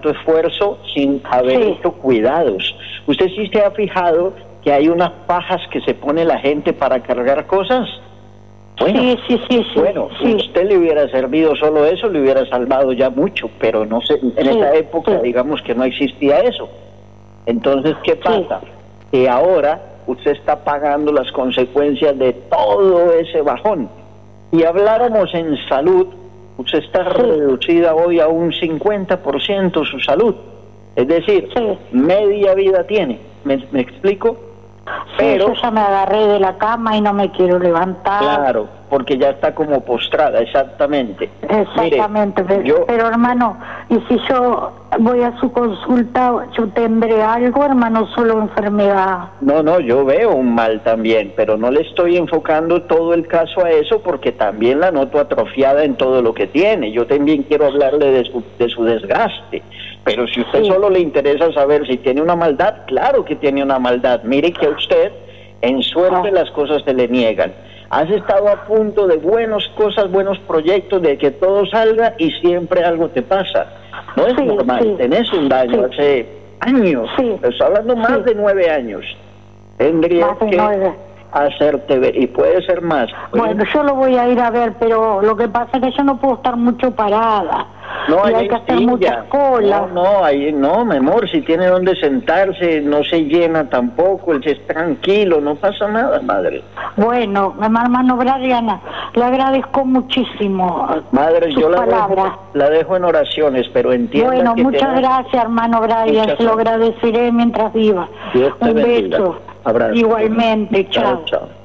tanto esfuerzo sin haber hecho cuidados. ¿Usted sí se ha fijado que hay unas pajas que se pone la gente para cargar cosas? Bueno, bueno, usted le hubiera servido solo eso, le hubiera salvado ya mucho, pero no sé, en esa época digamos que no existía eso. Entonces, ¿qué pasa? Que ahora usted está pagando las consecuencias de todo ese bajón. Si habláramos en salud, usted está reducida hoy a un 50% su salud. Es decir, media vida tiene. ¿Me explico? Pero yo ya me agarré de la cama y no me quiero levantar. Claro, porque ya está como postrada, exactamente. Exactamente, Mire, pero hermano, y si yo voy a su consulta, ¿yo tendré algo, hermano, solo enfermedad? No, yo veo un mal también, pero no le estoy enfocando todo el caso a eso porque también la noto atrofiada en todo lo que tiene. Yo también quiero hablarle de su desgaste. Pero si usted solo le interesa saber si tiene una maldad, claro que tiene una maldad. Mire que a usted, en suerte, las cosas se le niegan. Has estado a punto de buenas cosas, buenos proyectos, de que todo salga y siempre algo te pasa. No es normal, tenés un daño hace años, estoy hablando más de 9 años. Tendría que hacerte ver, y puede ser más. Bueno, yo lo voy a ir a ver, pero lo que pasa es que yo no puedo estar mucho parada. No, y hay que hacer muchas colas. No, mi amor, si tiene donde sentarse, no se llena tampoco, él es tranquilo, no pasa nada, madre. Bueno, hermano Brian, le agradezco muchísimo. Madre, yo la dejo en oraciones, pero entienda. Bueno, muchas gracias, hermano Brian, se lo agradeceré mientras viva. Un beso. Abrazo. Igualmente, chao.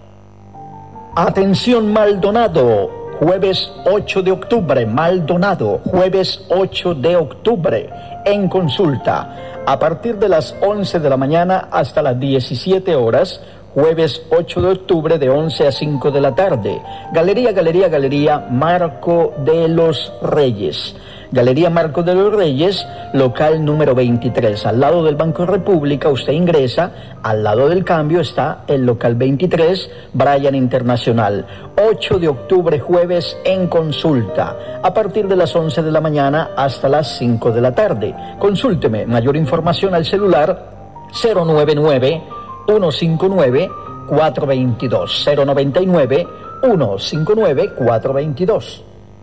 Atención, Maldonado. Jueves 8 de octubre, Maldonado, jueves 8 de octubre, en consulta, a partir de las 11 de la mañana hasta las 17 horas, jueves 8 de octubre de 11 a 5 de la tarde, Galería Marco de los Reyes. Galería Marco de los Reyes, local número 23, al lado del Banco República. Usted ingresa, al lado del cambio está el local 23, Brian Internacional. 8 de octubre, jueves, en consulta, a partir de las 11 de la mañana hasta las 5 de la tarde. Consúlteme, mayor información al celular 099-159-422, 099-159-422.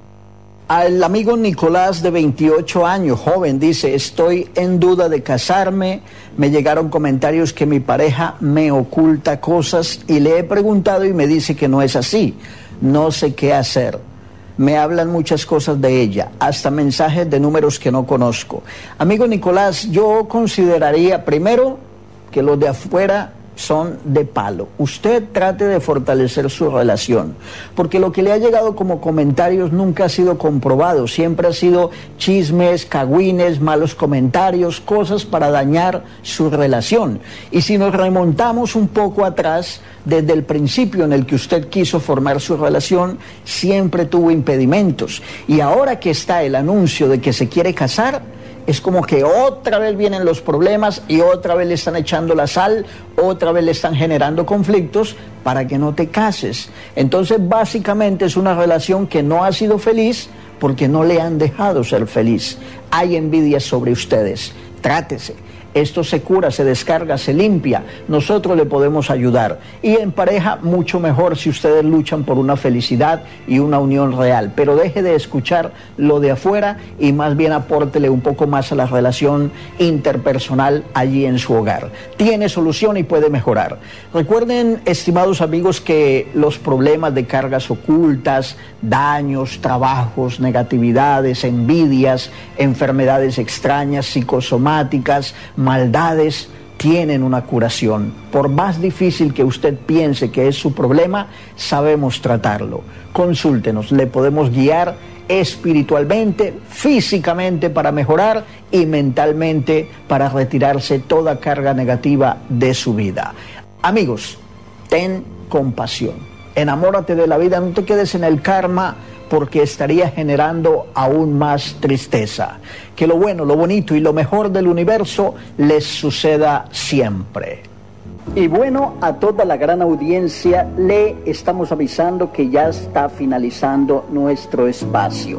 Al amigo Nicolás, de 28 años, joven, dice: estoy en duda de casarme, me llegaron comentarios que mi pareja me oculta cosas y le he preguntado y me dice que no es así, no sé qué hacer. Me hablan muchas cosas de ella, hasta mensajes de números que no conozco. Amigo Nicolás, yo consideraría primero que los de afuera son de palo. Usted trate de fortalecer su relación, porque lo que le ha llegado como comentarios nunca ha sido comprobado, siempre ha sido chismes, cagüines, malos comentarios, cosas para dañar su relación. Y si nos remontamos un poco atrás, desde el principio en el que usted quiso formar su relación, siempre tuvo impedimentos. Y ahora que está el anuncio de que se quiere casar, es como que otra vez vienen los problemas y otra vez le están echando la sal, otra vez le están generando conflictos para que no te cases. Entonces, básicamente es una relación que no ha sido feliz porque no le han dejado ser feliz. Hay envidia sobre ustedes. Trátese. Esto se cura, se descarga, se limpia. Nosotros le podemos ayudar. Y en pareja, mucho mejor si ustedes luchan por una felicidad y una unión real. Pero deje de escuchar lo de afuera y más bien apórtele un poco más a la relación interpersonal allí en su hogar. Tiene solución y puede mejorar. Recuerden, estimados amigos, que los problemas de cargas ocultas, daños, trabajos, negatividades, envidias, enfermedades extrañas, psicosomáticas, maldades, tienen una curación. Por más difícil que usted piense que es su problema, sabemos tratarlo. Consúltenos, le podemos guiar espiritualmente, físicamente para mejorar y mentalmente para retirarse toda carga negativa de su vida. Amigos, ten compasión, enamórate de la vida, no te quedes en el karma, porque estaría generando aún más tristeza. Que lo bueno, lo bonito y lo mejor del universo les suceda siempre. Y bueno, a toda la gran audiencia le estamos avisando que ya está finalizando nuestro espacio.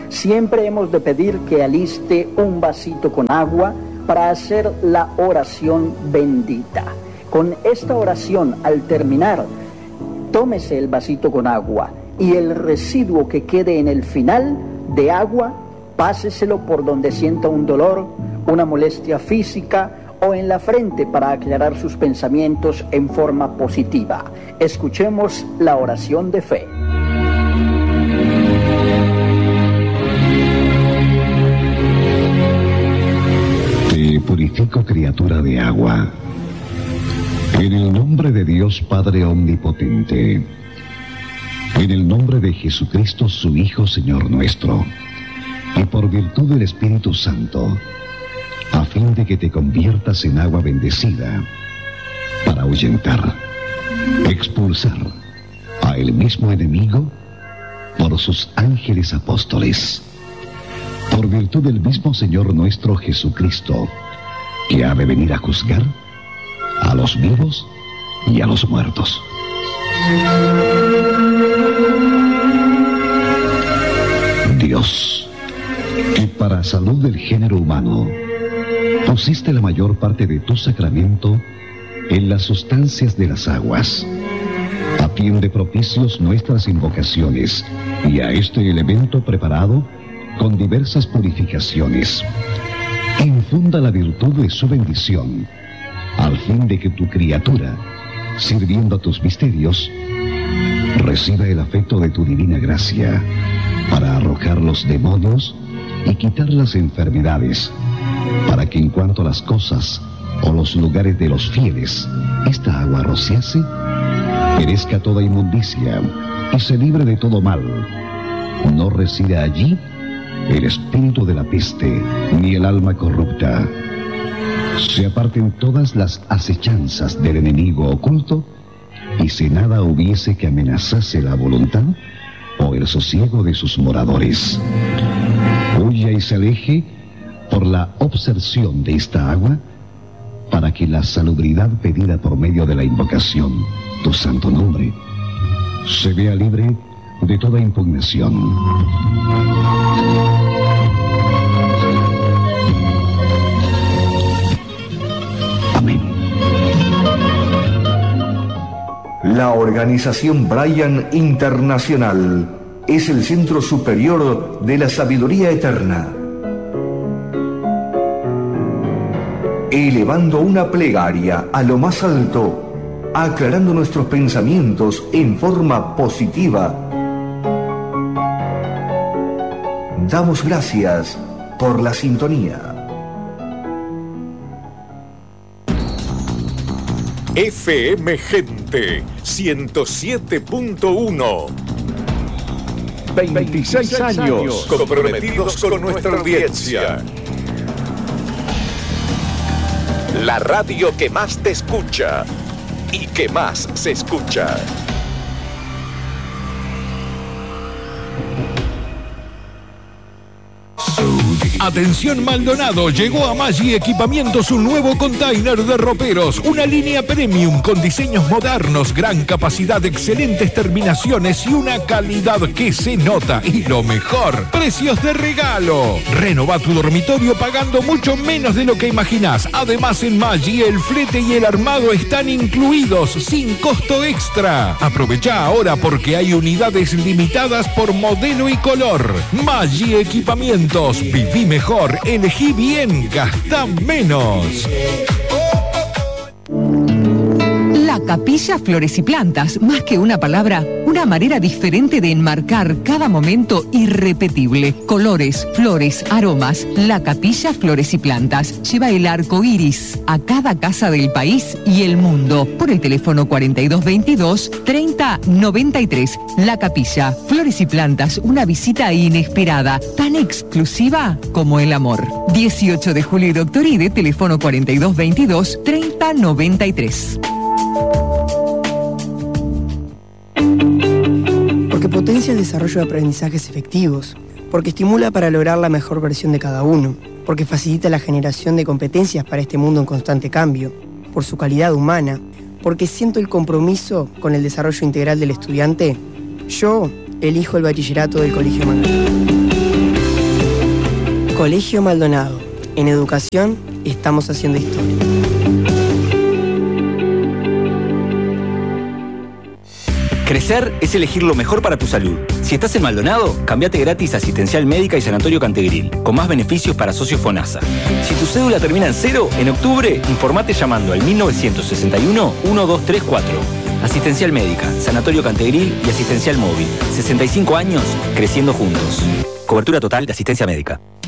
siempre hemos de pedir que aliste un vasito con agua para hacer la oración bendita. Con esta oración, al terminar, tómese el vasito con agua y el residuo que quede en el final de agua, páseselo por donde sienta un dolor, una molestia física o en la frente para aclarar sus pensamientos en forma positiva. Escuchemos la oración de fe. Te purifico, criatura de agua, en el nombre de Dios Padre Omnipotente, en el nombre de Jesucristo, su Hijo, Señor nuestro, y por virtud del Espíritu Santo, a fin de que te conviertas en agua bendecida, para ahuyentar, expulsar a el mismo enemigo por sus ángeles apóstoles, por virtud del mismo Señor nuestro Jesucristo, que ha de venir a juzgar a los vivos y a los muertos. Dios, que para salud del género humano pusiste la mayor parte de tu sacramento en las sustancias de las aguas, atiende propicios nuestras invocaciones y a este elemento preparado con diversas purificaciones. Infunda la virtud de su bendición, al fin de que tu criatura, sirviendo a tus misterios, reciba el afecto de tu divina gracia para arrojar los demonios y quitar las enfermedades, para que en cuanto a las cosas o los lugares de los fieles esta agua rociase, perezca toda inmundicia y se libre de todo mal. No resida allí el espíritu de la peste ni el alma corrupta. Se aparten todas las acechanzas del enemigo oculto, y si nada hubiese que amenazase la voluntad o el sosiego de sus moradores, huya y se aleje por la obserción de esta agua, para que la salubridad pedida por medio de la invocación, tu santo nombre, se vea libre de toda impugnación. Amén. La organización Brian Internacional es el centro superior de la sabiduría eterna, elevando una plegaria a lo más alto, aclarando nuestros pensamientos en forma positiva. Damos gracias por la sintonía. FM Gente 107.1. 26 años comprometidos con nuestra audiencia. La radio que más te escucha y que más se escucha. Atención Maldonado, llegó a Maggi Equipamientos un nuevo container de roperos, una línea premium con diseños modernos, gran capacidad, excelentes terminaciones y una calidad que se nota. Y lo mejor, precios de regalo. Renova tu dormitorio pagando mucho menos de lo que imaginás. Además en Maggi el flete y el armado están incluidos sin costo extra. Aprovecha ahora porque hay unidades limitadas por modelo y color. Maggi Equipamientos, viví mejor, elegí bien, gastá menos. La Capilla Flores y Plantas, más que una palabra, una manera diferente de enmarcar cada momento irrepetible. Colores, flores, aromas. La Capilla Flores y Plantas lleva el arco iris a cada casa del país y el mundo. Por el teléfono 4222-3093. La Capilla Flores y Plantas, una visita inesperada, tan exclusiva como el amor. 18 de julio y Doctor Ide, teléfono 4222-3093. Porque potencia el desarrollo de aprendizajes efectivos, porque estimula para lograr la mejor versión de cada uno, porque facilita la generación de competencias para este mundo en constante cambio, por su calidad humana, porque siento el compromiso con el desarrollo integral del estudiante, yo elijo el bachillerato del Colegio Manuel. Colegio Maldonado. En educación estamos haciendo historia. Crecer es elegir lo mejor para tu salud. Si estás en Maldonado, cambiate gratis a Asistencial Médica y Sanatorio Cantegril, con más beneficios para socios FONASA. Si tu cédula termina en 0, en octubre, informate llamando al 1961-1234. Asistencial Médica, Sanatorio Cantegril y Asistencial Móvil. 65 años, creciendo juntos. Cobertura total de asistencia médica.